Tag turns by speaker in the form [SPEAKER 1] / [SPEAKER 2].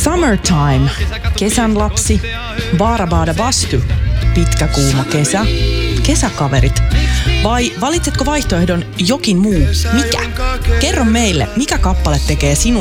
[SPEAKER 1] Summertime, kesän lapsi, Baarabaada Bastu, pitkä kuuma kesä, kesäkaverit. Vai valitsetko vaihtoehdon jokin muu? Mikä? Kerro meille, mikä kappale tekee sinua